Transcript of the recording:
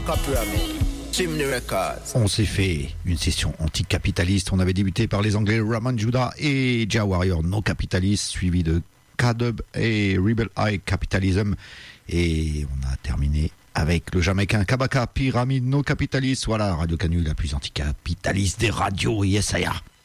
Kabaka Pyramid. Chimney Records. On s'est fait une session anticapitaliste. On avait débuté par les Anglais Raman Judah et Jah Warrior No Capitalist, suivi de K-Dub et Rebel Eye Capitalism. Et on a terminé avec le Jamaïcain Kabaka Pyramid No Capitalist. Voilà, Radio Canu, la plus anticapitaliste des radios. Yes, I am.